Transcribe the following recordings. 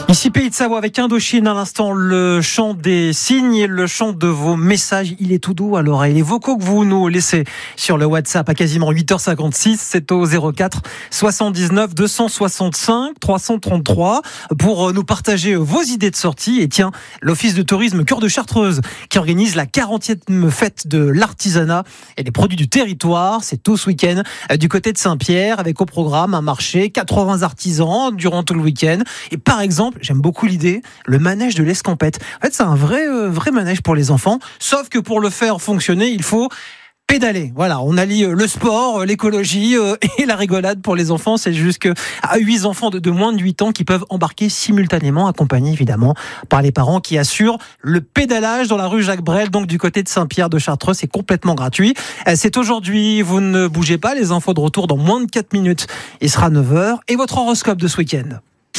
Ici Pays de Savoie avec Indochine à l'instant, le chant des signes et le chant de vos messages. Il est tout doux à l'oreille. Les vocaux que vous nous laissez sur le WhatsApp à quasiment 8h56, c'est au 04 79 265 333 pour nous partager vos idées de sortie. Et tiens, l'Office de tourisme Cœur de Chartreuse qui organise la 40e fête de l'artisanat et des produits du territoire. C'est tout ce week-end du côté de Saint-Pierre avec au programme un marché, 80 artisans durant tout le week-end. Et par exemple, j'aime beaucoup l'idée, le manège de l'Escampette. En fait, c'est un vrai manège pour les enfants, sauf que pour le faire fonctionner, il faut pédaler. Voilà, on allie le sport, l'écologie et la rigolade pour les enfants. C'est jusqu'à 8 enfants de moins de 8 ans qui peuvent embarquer simultanément, accompagnés évidemment par les parents qui assurent le pédalage dans la rue Jacques Brel, donc du côté de Saint-Pierre de Chartreux. C'est complètement gratuit. C'est aujourd'hui, vous ne bougez pas, les infos de retour dans moins de 4 minutes. Il sera 9h. Et votre horoscope de ce week-end.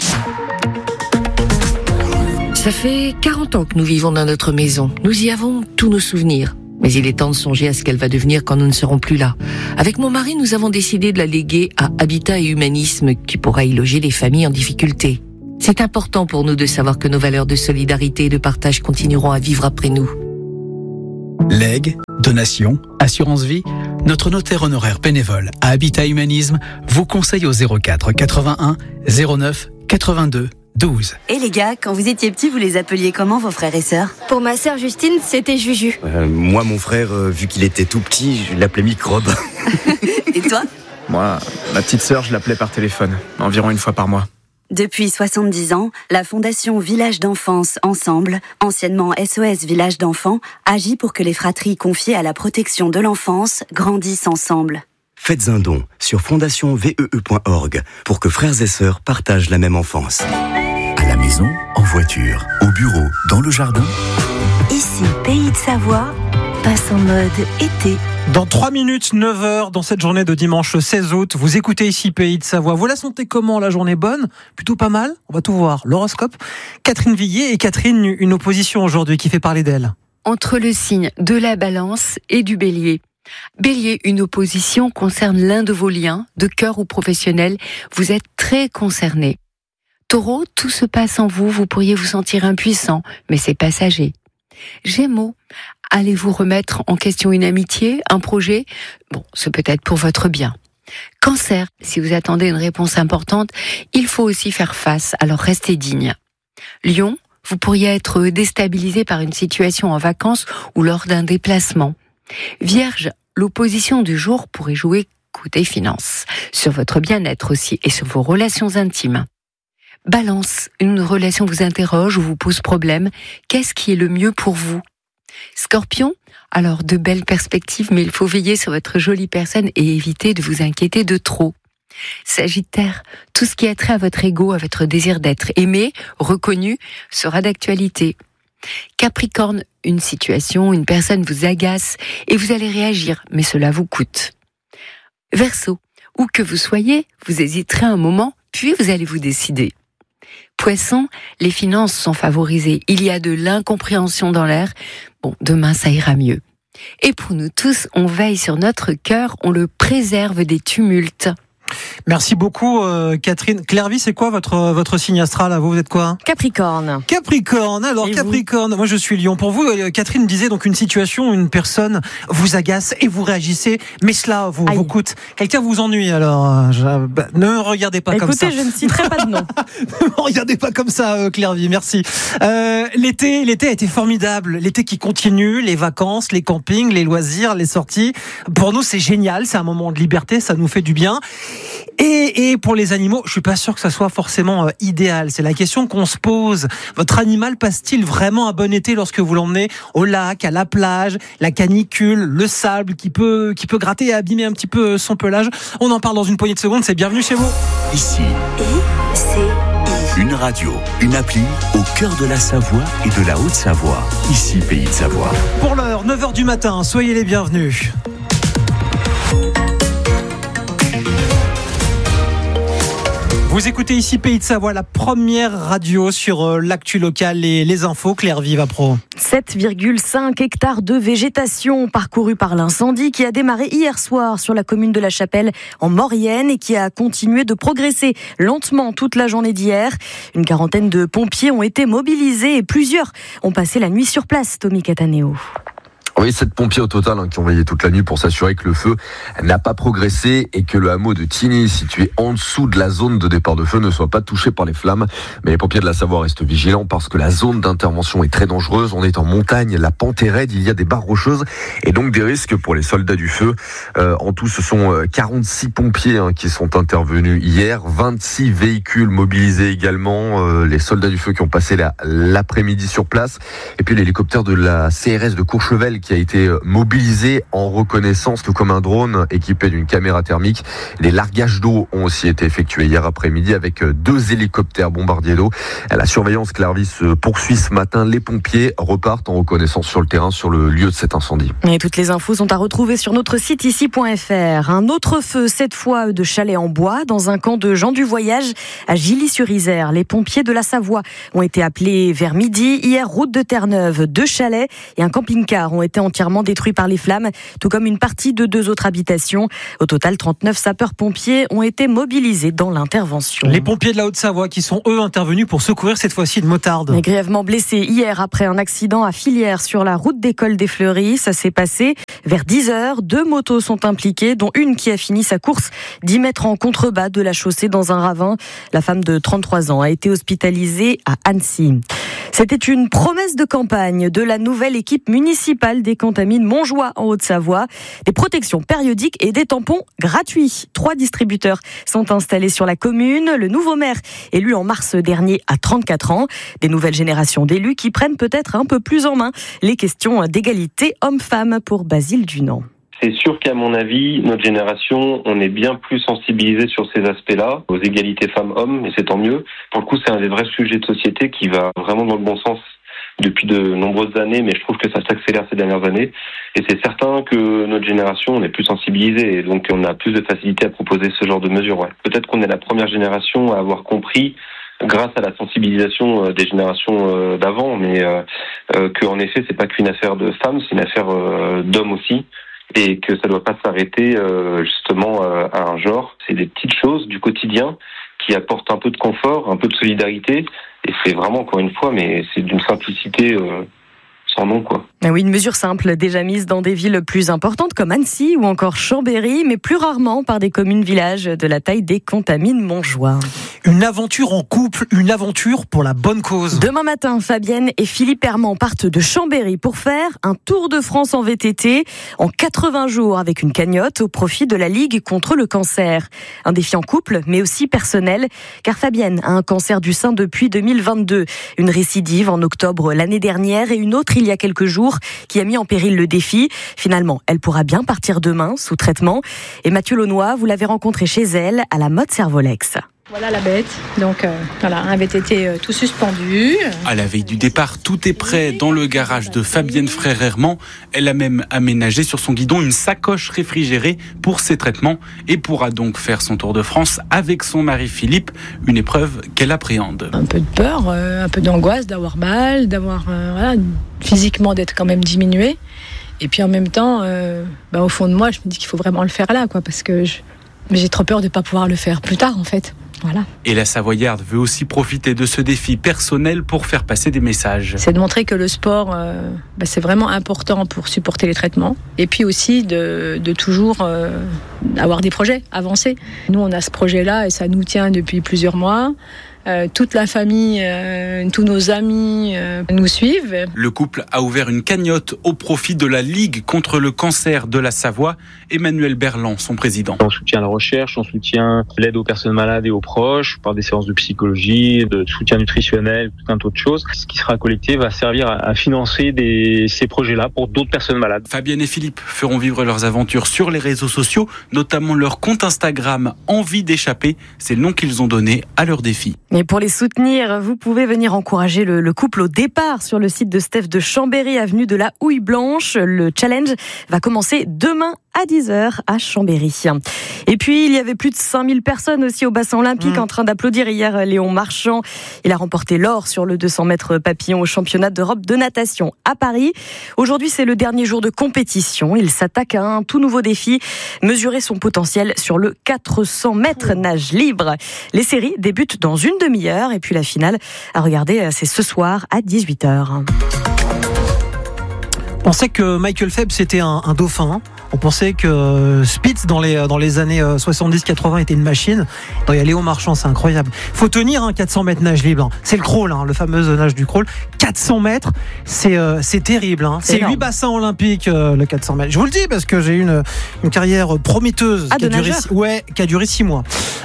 Ça fait 40 ans que nous vivons dans notre maison. Nous y avons tous nos souvenirs. Mais il est temps de songer à ce qu'elle va devenir quand nous ne serons plus là. Avec mon mari, nous avons décidé de la léguer à Habitat et Humanisme, qui pourra y loger les familles en difficulté. C'est important pour nous de savoir que nos valeurs de solidarité et de partage continueront à vivre après nous. Legs, donations, assurance vie, notre notaire honoraire bénévole à Habitat Humanisme vous conseille au 04 81 09 82 12. Et les gars, quand vous étiez petits, vous les appeliez comment vos frères et sœurs ? Pour ma sœur Justine, c'était Juju. Moi, mon frère, vu qu'il était tout petit, je l'appelais Microbe. Et toi ? Moi, ma petite sœur, je l'appelais par téléphone, environ une fois par mois. Depuis 70 ans, la Fondation Village d'Enfance Ensemble, anciennement SOS Village d'Enfants, agit pour que les fratries confiées à la protection de l'enfance grandissent ensemble. Faites un don sur fondationvee.org pour que frères et sœurs partagent la même enfance. À la maison, en voiture, au bureau, dans le jardin. Ici, Pays de Savoie, passe en mode été. Dans 3 minutes, 9h, dans cette journée de dimanche 16 août, vous écoutez ici Pays de Savoie. Vous la sentez comment, la journée bonne ? Plutôt pas mal ? On va tout voir. L'horoscope, Catherine Villiers. Et Catherine, une opposition aujourd'hui qui fait parler d'elle. Entre le signe de la Balance et du Bélier. Bélier, une opposition concerne l'un de vos liens, de cœur ou professionnel. Vous êtes très concerné. Taureau, tout se passe en vous, vous pourriez vous sentir impuissant, mais c'est passager. Gémeaux, allez-vous remettre en question une amitié, un projet ? Bon, c'est peut-être pour votre bien. Cancer, si vous attendez une réponse importante, il faut aussi faire face, alors restez digne. Lion, vous pourriez être déstabilisé par une situation en vacances ou lors d'un déplacement. Vierge, l'opposition du jour pourrait jouer côté finance, sur votre bien-être aussi et sur vos relations intimes. Balance, une relation vous interroge ou vous pose problème. Qu'est-ce qui est le mieux pour vous ? Scorpion, alors de belles perspectives, mais il faut veiller sur votre jolie personne et éviter de vous inquiéter de trop. Sagittaire, tout ce qui a trait à votre ego, à votre désir d'être aimé, reconnu, sera d'actualité. Capricorne, une situation, une personne vous agace et vous allez réagir, mais cela vous coûte. Verseau, où que vous soyez, vous hésiterez un moment, puis vous allez vous décider. Poisson, les finances sont favorisées, il y a de l'incompréhension dans l'air. Bon, demain ça ira mieux. Et pour nous tous, on veille sur notre cœur, on le préserve des tumultes. Merci beaucoup Catherine. Clairvy, c'est quoi votre signe astral à vous êtes quoi ? Capricorne. Capricorne. Alors et Capricorne, moi je suis Lion. Pour vous, Catherine disait donc une situation, une personne vous agace et vous réagissez, mais cela vous coûte. Quelqu'un vous ennuie alors ne me regardez pas comme ça. Écoutez, je ne citerai pas de nom. Ne me regardez pas comme ça Clairvy, merci. L'été a été formidable. L'été qui continue, les vacances, les campings, les loisirs, les sorties. Pour nous, c'est génial, c'est un moment de liberté, ça nous fait du bien. Et pour les animaux, je suis pas sûr que ça soit forcément idéal. C'est la question qu'on se pose. Votre animal passe-t-il vraiment un bon été lorsque vous l'emmenez au lac, à la plage, la canicule, le sable qui peut gratter et abîmer un petit peu son pelage ? On en parle dans une poignée de secondes. C'est Bienvenue chez vous. Ici, C'est une radio, une appli au cœur de la Savoie et de la Haute-Savoie. Ici, Pays de Savoie. Pour l'heure, 9h du matin, soyez les bienvenus. Vous écoutez ici Pays de Savoie, la première radio sur l'actu locale et les infos. Claire Vivapro. 7,5 hectares de végétation parcourus par l'incendie qui a démarré hier soir sur la commune de La Chapelle en Maurienne et qui a continué de progresser lentement toute la journée d'hier. Une quarantaine de pompiers ont été mobilisés et plusieurs ont passé la nuit sur place. Tommy Cataneo. Oui, 7 pompiers au total qui ont veillé toute la nuit pour s'assurer que le feu n'a pas progressé et que le hameau de Tigny, situé en dessous de la zone de départ de feu, ne soit pas touché par les flammes. Mais les pompiers de la Savoie restent vigilants parce que la zone d'intervention est très dangereuse. On est en montagne, la pente est raide, il y a des barres rocheuses et donc des risques pour les soldats du feu. En tout, ce sont 46 pompiers qui sont intervenus hier, 26 véhicules mobilisés également, les soldats du feu qui ont passé l'après-midi sur place et puis l'hélicoptère de la CRS de Courchevel qui a été mobilisé en reconnaissance, tout comme un drone équipé d'une caméra thermique. Les largages d'eau ont aussi été effectués hier après-midi avec 2 hélicoptères bombardiers d'eau. La surveillance Clairvis se poursuit ce matin. Les pompiers repartent en reconnaissance sur le terrain, sur le lieu de cet incendie. Et toutes les infos sont à retrouver sur notre site ici.fr. Un autre feu, cette fois de chalet en bois, dans un camp de gens du voyage à Gilly-sur-Isère. Les pompiers de la Savoie ont été appelés vers midi. Hier, route de Terre-Neuve, 2 chalets et un camping-car ont été entièrement détruits par les flammes, tout comme une partie de 2 autres habitations. Au total, 39 sapeurs-pompiers ont été mobilisés dans l'intervention. Les pompiers de la Haute-Savoie qui sont, eux, intervenus pour secourir cette fois-ci une motarde. Grièvement blessés hier après un accident à Filière sur la route d'école des Fleuries. Ça s'est passé vers 10h. 2 motos sont impliquées, dont une qui a fini sa course 10 mètres en contrebas de la chaussée dans un ravin. La femme de 33 ans a été hospitalisée à Annecy. C'était une promesse de campagne de la nouvelle équipe municipale des Contamines Montjoie en Haute-Savoie. Des protections périodiques et des tampons gratuits. 3 distributeurs sont installés sur la commune. Le nouveau maire, élu en mars dernier à 34 ans. Des nouvelles générations d'élus qui prennent peut-être un peu plus en main les questions d'égalité homme-femme pour Basile Dunant. C'est sûr qu'à mon avis, notre génération, on est bien plus sensibilisé sur ces aspects-là, aux égalités femmes-hommes, et c'est tant mieux. Pour le coup, c'est un des vrais sujets de société qui va vraiment dans le bon sens depuis de nombreuses années, mais je trouve que ça s'accélère ces dernières années. Et c'est certain que notre génération, on est plus sensibilisé, et donc on a plus de facilité à proposer ce genre de mesures. Ouais. Peut-être qu'on est la première génération à avoir compris, grâce à la sensibilisation des générations d'avant, mais qu'en effet, c'est pas qu'une affaire de femmes, c'est une affaire d'hommes aussi. Et que ça ne doit pas s'arrêter justement à un genre. C'est des petites choses du quotidien qui apportent un peu de confort, un peu de solidarité. Et c'est vraiment, encore une fois, mais c'est d'une simplicité sans nom, quoi. Oui, une mesure simple, déjà mise dans des villes plus importantes comme Annecy ou encore Chambéry, mais plus rarement par des communes-villages de la taille des Contamines Montjoie. Une aventure en couple, une aventure pour la bonne cause. Demain matin, Fabienne et Philippe Herman partent de Chambéry pour faire un tour de France en VTT en 80 jours avec une cagnotte au profit de la Ligue contre le cancer. Un défi en couple, mais aussi personnel, car Fabienne a un cancer du sein depuis 2022. Une récidive en octobre l'année dernière et une autre il y a quelques jours qui a mis en péril le défi. Finalement, elle pourra bien partir demain sous traitement. Et Mathieu Launois, vous l'avez rencontré chez elle à la mode Servolex. Voilà la bête, donc voilà, un VTT tout suspendu. À la veille du départ, tout est prêt dans le garage de Fabienne Frère-Herman. Elle a même aménagé sur son guidon une sacoche réfrigérée pour ses traitements et pourra donc faire son tour de France avec son mari Philippe, une épreuve qu'elle appréhende. Un peu de peur, un peu d'angoisse d'avoir mal, d'avoir voilà, physiquement d'être quand même diminué. Et puis en même temps, au fond de moi, je me dis qu'il faut vraiment le faire là, quoi, parce que j'ai trop peur de ne pas pouvoir le faire plus tard en fait. Voilà. Et la Savoyarde veut aussi profiter de ce défi personnel pour faire passer des messages. C'est de montrer que le sport, c'est vraiment important pour supporter les traitements. Et puis aussi de toujours avoir des projets, avancer. Nous, on a ce projet-là et ça nous tient depuis plusieurs mois. Toute la famille, tous nos amis nous suivent. Le couple a ouvert une cagnotte au profit de la Ligue contre le cancer de la Savoie. Emmanuel Berland, son président. On soutient la recherche, on soutient l'aide aux personnes malades et aux proches par des séances de psychologie, de soutien nutritionnel, tout un tas de choses. Ce qui sera collecté va servir à financer ces projets-là pour d'autres personnes malades. Fabienne et Philippe feront vivre leurs aventures sur les réseaux sociaux, notamment leur compte Instagram Envie d'échapper. C'est le nom qu'ils ont donné à leur défi. Et pour les soutenir, vous pouvez venir encourager le couple au départ sur le site de Steph de Chambéry, avenue de la Houille Blanche. Le challenge va commencer demain à 10h à Chambéry. Et puis, il y avait plus de 5000 personnes aussi au bassin olympique en train d'applaudir hier Léon Marchand. Il a remporté l'or sur le 200 mètres papillon au championnat d'Europe de natation à Paris. Aujourd'hui, c'est le dernier jour de compétition. Il s'attaque à un tout nouveau défi, mesurer son potentiel sur le 400 mètres nage libre. Les séries débutent dans une demi-heure et puis la finale à regarder, c'est ce soir à 18h. On pensait que Michael Phelps était un dauphin. On pensait que Spitz dans les années 70-80 était une machine. Il y a Léon Marchand, c'est incroyable. Faut tenir 400 mètres nage libre. C'est le crawl, le fameux nage du crawl. 400 mètres, c'est terrible. C'est énorme. 8 bassins olympiques, le 400 mètres. Je vous le dis parce que j'ai eu une carrière prometteuse qui a duré 6 mois.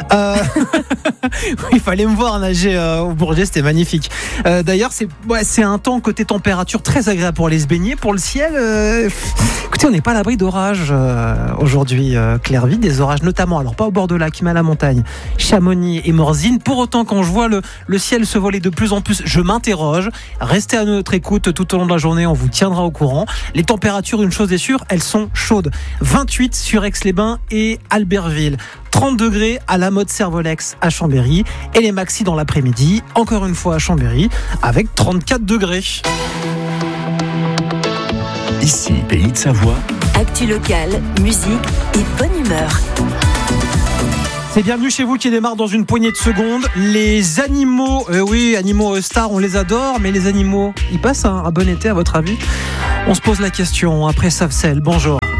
Il fallait me voir nager au Bourget, c'était magnifique. D'ailleurs, c'est un temps côté température très agréable pour aller se baigner. Pour le ciel, écoutez, on n'est pas à l'abri d'orages aujourd'hui, Clairvy, des orages notamment, alors pas au bord de lac, mais à la montagne, Chamonix et Morzine. Pour autant, quand je vois le ciel se voiler de plus en plus, je m'interroge. Restez à notre écoute tout au long de la journée, on vous tiendra au courant. Les températures, une chose est sûre, elles sont chaudes. 28 sur Aix-les-Bains et Albertville. 30 degrés à la mode Servolex à Chambéry. Et les maxis dans l'après-midi, encore une fois à Chambéry, avec 34 degrés. Ici, Pays de Savoie. Actu locale, musique et bonne humeur. C'est Bienvenue chez vous qui démarre dans une poignée de secondes. Les animaux, animaux stars, on les adore, mais les animaux, ils passent un bon été à votre avis ? On se pose la question après Savcel. Bonjour.